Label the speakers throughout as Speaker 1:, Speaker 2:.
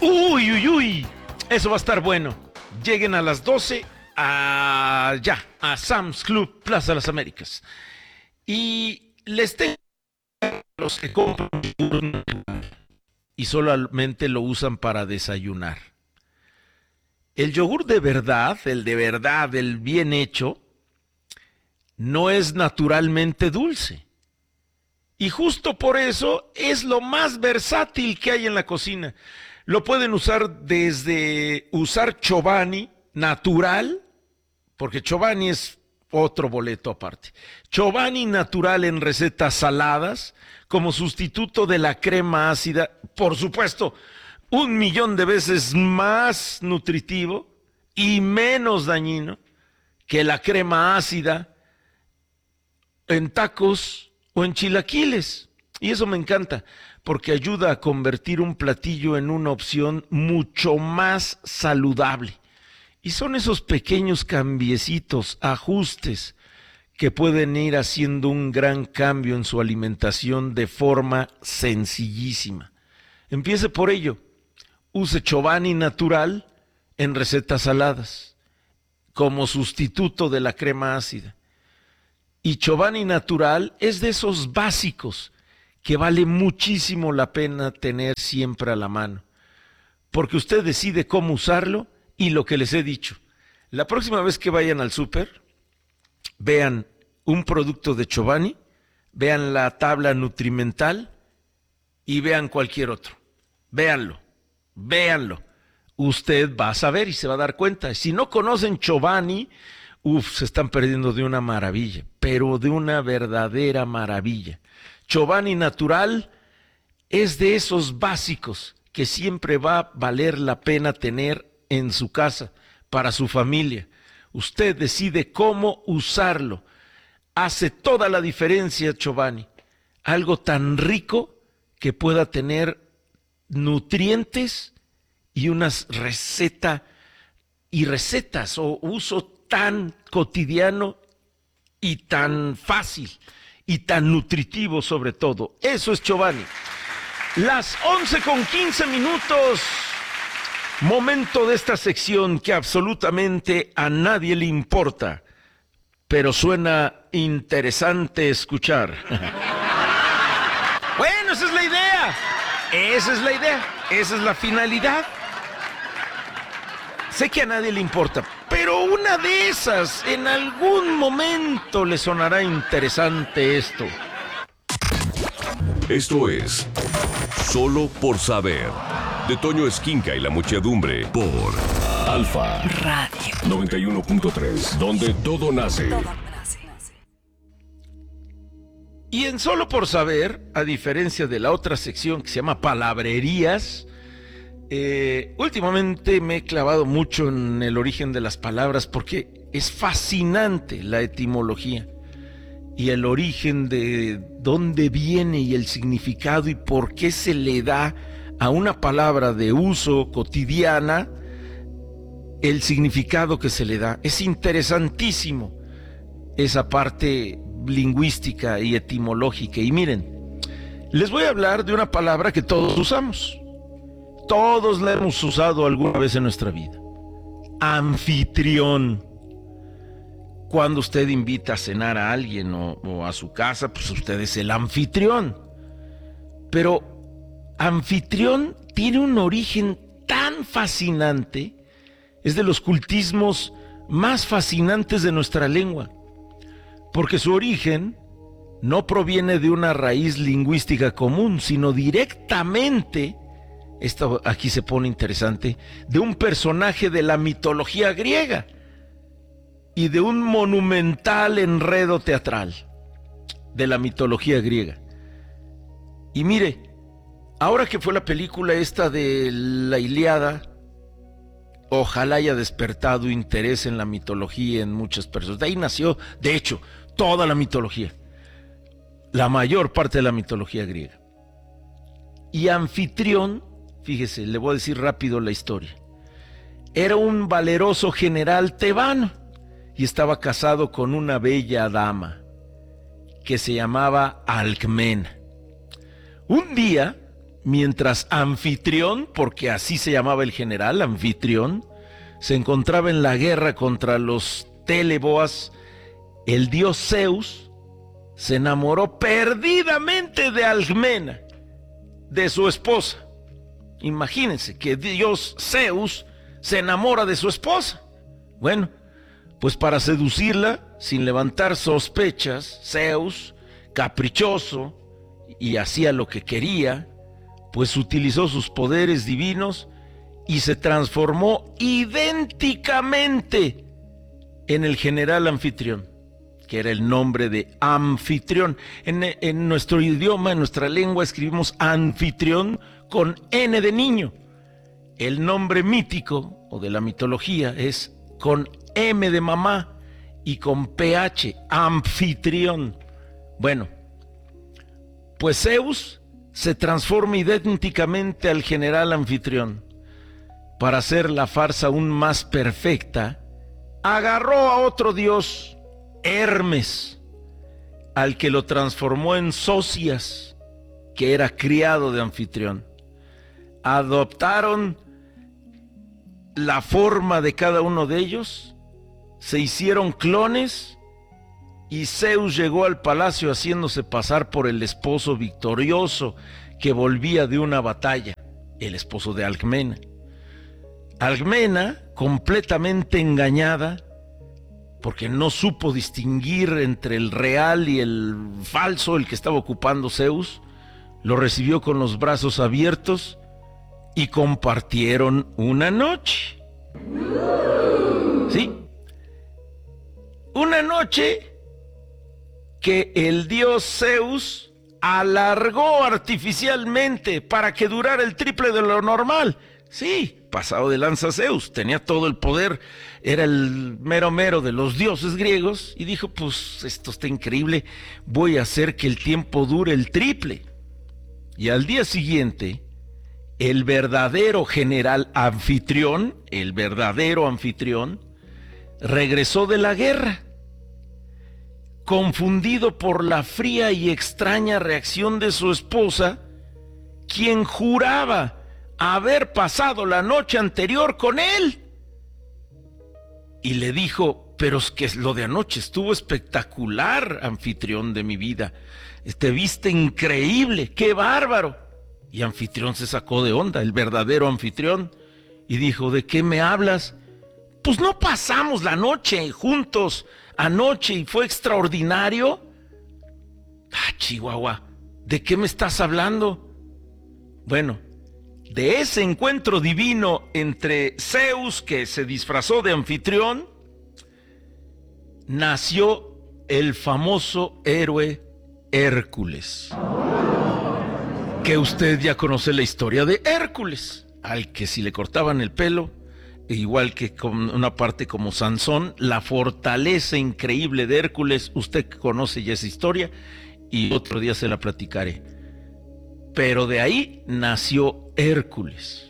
Speaker 1: Uy, uy, uy. Eso va a estar bueno. Lleguen a las 12 a Sam's Club Plaza Las Américas. Y les tengo a los que compran y solamente lo usan para desayunar. El yogur de verdad, el bien hecho, no es naturalmente dulce. Y justo por eso es lo más versátil que hay en la cocina. Lo pueden usar desde usar Chobani natural, porque Chobani es otro boleto aparte. Chobani natural en recetas saladas, como sustituto de la crema ácida, por supuesto, 1,000,000 de veces más nutritivo y menos dañino que la crema ácida en tacos o en chilaquiles. Y eso me encanta, porque ayuda a convertir un platillo en una opción mucho más saludable. Y son esos pequeños cambiecitos, ajustes, que pueden ir haciendo un gran cambio en su alimentación de forma sencillísima. Empiece por ello. Use Chobani natural en recetas saladas, como sustituto de la crema ácida. Y Chobani natural es de esos básicos que vale muchísimo la pena tener siempre a la mano, porque usted decide cómo usarlo y lo que les he dicho. La próxima vez que vayan al súper, vean un producto de Chobani, vean la tabla nutrimental y vean cualquier otro. Véanlo, véanlo. Usted va a saber y se va a dar cuenta. Si no conocen Chobani, se están perdiendo de una maravilla, pero de una verdadera maravilla. Chobani natural es de esos básicos que siempre va a valer la pena tener en su casa, para su familia. Usted decide cómo usarlo. Hace toda la diferencia Chobani. Algo tan rico que pueda tener nutrientes y unas recetas o uso tan cotidiano y tan fácil y tan nutritivo sobre todo. Eso es Chobani. Las 11:15. Momento de esta sección que absolutamente a nadie le importa, pero suena interesante escuchar. Bueno, esa es la idea. Esa es la idea. Esa es la finalidad. Sé que a nadie le importa, pero una de esas, en algún momento le sonará interesante esto.
Speaker 2: Esto es Solo por Saber, de Toño Esquinca y la muchedumbre, por Alfa Radio 91.3, donde todo nace.
Speaker 1: Y en Solo por Saber, a diferencia de la otra sección que se llama Palabrerías, últimamente me he clavado mucho en el origen de las palabras porque es fascinante la etimología y el origen de dónde viene y el significado y por qué se le da a una palabra de uso cotidiana el significado que se le da. Es interesantísimo esa parte lingüística y etimológica. Y miren, les voy a hablar de una palabra que todos usamos. Todos la hemos usado alguna vez en nuestra vida. Anfitrión. Cuando usted invita a cenar a alguien o a su casa, pues usted es el anfitrión. Pero anfitrión tiene un origen tan fascinante, es de los cultismos más fascinantes de nuestra lengua, porque su origen no proviene de una raíz lingüística común, sino directamente, esto aquí se pone interesante, de un personaje de la mitología griega y de un monumental enredo teatral de la mitología griega. Y mire, ahora que fue la película esta de la Ilíada, ojalá haya despertado interés en la mitología en muchas personas. De ahí nació, de hecho, toda la mitología, la mayor parte de la mitología griega. Y Anfitrión, fíjese, le voy a decir rápido la historia. Era un valeroso general tebano y estaba casado con una bella dama que se llamaba Alcmena. Un día mientras Anfitrión, porque así se llamaba el general, Anfitrión, se encontraba en la guerra contra los Teleboas, el dios Zeus se enamoró perdidamente de Alcmena, de su esposa. Imagínense que dios Zeus se enamora de su esposa. Bueno, pues para seducirla, sin levantar sospechas, Zeus, caprichoso, y hacía lo que quería, pues utilizó sus poderes divinos y se transformó idénticamente en el general Anfitrión, que era el nombre de Anfitrión. En nuestro idioma, en nuestra lengua, escribimos Anfitrión con N de niño. El nombre mítico o de la mitología es con M de mamá y con PH, Anfitrión. Bueno, pues Zeus se transforma idénticamente al general Anfitrión. Para hacer la farsa aún más perfecta, agarró a otro dios, Hermes, al que lo transformó en Sósias, que era criado de Anfitrión. Adoptaron la forma de cada uno de ellos, se hicieron clones, y Zeus llegó al palacio haciéndose pasar por el esposo victorioso que volvía de una batalla, el esposo de Alcmena. Alcmena, completamente engañada, porque no supo distinguir entre el real y el falso, el que estaba ocupando Zeus, lo recibió con los brazos abiertos y compartieron una noche. ¿Sí? Una noche que el dios Zeus alargó artificialmente para que durara el triple de lo normal. Sí, pasado de lanza Zeus, tenía todo el poder, era el mero mero de los dioses griegos, y dijo, pues esto está increíble, voy a hacer que el tiempo dure el triple. Y al día siguiente, el verdadero general Anfitrión, regresó de la guerra, confundido por la fría y extraña reacción de su esposa, quien juraba haber pasado la noche anterior con él. Y le dijo, pero es que lo de anoche estuvo espectacular, Anfitrión de mi vida. Te viste increíble, qué bárbaro. Y Anfitrión se sacó de onda, el verdadero Anfitrión, y dijo, ¿de qué me hablas? Pues no pasamos la noche juntos anoche y fue extraordinario. Ah, Chihuahua, ¿de qué me estás hablando? Bueno, de ese encuentro divino entre Zeus, que se disfrazó de Anfitrión, nació el famoso héroe Hércules. Que usted ya conoce la historia de Hércules, al que si le cortaban el pelo, igual que con una parte como Sansón, la fortaleza increíble de Hércules, usted conoce ya esa historia y otro día se la platicaré. Pero de ahí nació Hércules.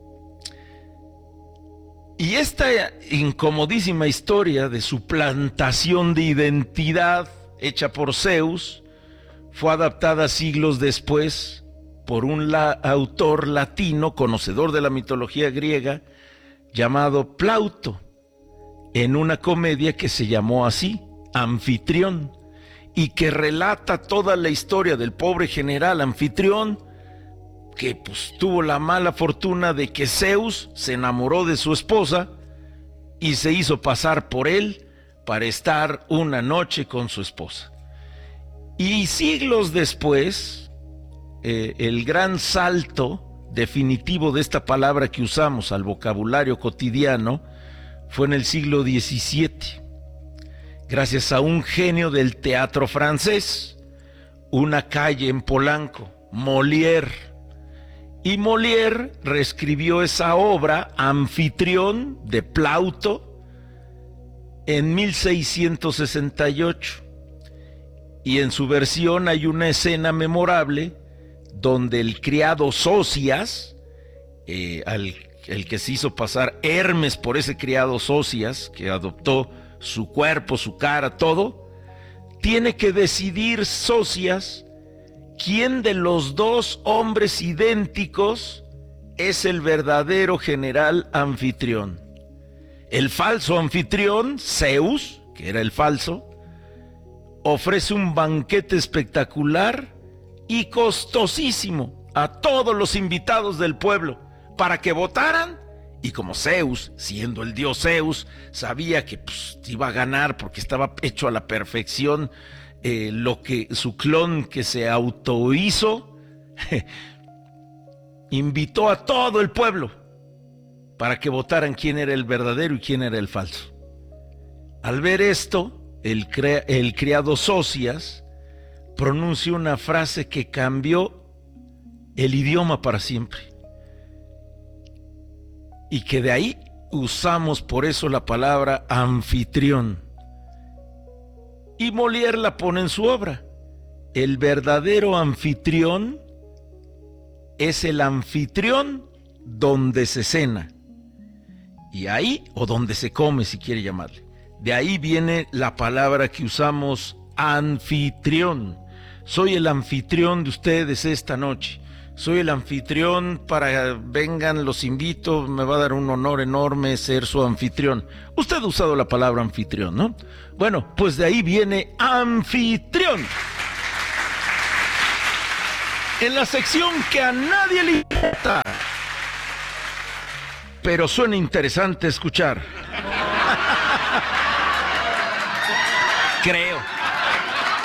Speaker 1: Y esta incomodísima historia de suplantación de identidad hecha por Zeus fue adaptada siglos después por un autor latino, conocedor de la mitología griega, llamado Plauto, en una comedia que se llamó así, Anfitrión, y que relata toda la historia del pobre general Anfitrión, que pues tuvo la mala fortuna de que Zeus se enamoró de su esposa y se hizo pasar por él para estar una noche con su esposa. Y siglos después, el gran salto definitivo de esta palabra que usamos al vocabulario cotidiano fue en el siglo XVII, gracias a un genio del teatro francés, una calle en Polanco, Molière. Y Molière reescribió esa obra, Anfitrión, de Plauto, en 1668. Y en su versión hay una escena memorable donde el criado Sósias, el que se hizo pasar Hermes por ese criado Sósias, que adoptó su cuerpo, su cara, todo, tiene que decidir Sósias ¿quién de los dos hombres idénticos es el verdadero general anfitrión? El falso anfitrión, Zeus, que era el falso, ofrece un banquete espectacular y costosísimo a todos los invitados del pueblo para que votaran. Y como Zeus, siendo el dios Zeus, sabía que iba a ganar porque estaba hecho a la perfección lo que su clon que se autohizo, invitó a todo el pueblo para que votaran quién era el verdadero y quién era el falso. Al ver esto, el criado Sósias pronuncia una frase que cambió el idioma para siempre. Y que de ahí usamos por eso la palabra anfitrión. Y Molière la pone en su obra. El verdadero anfitrión es el anfitrión donde se cena. Y ahí, o donde se come, si quiere llamarle. De ahí viene la palabra que usamos, anfitrión. Soy el anfitrión de ustedes esta noche. Soy el anfitrión para vengan, los invito, me va a dar un honor enorme ser su anfitrión. Usted ha usado la palabra anfitrión, ¿no? Bueno, pues de ahí viene anfitrión. En la sección que a nadie le importa, pero suena interesante escuchar. Creo.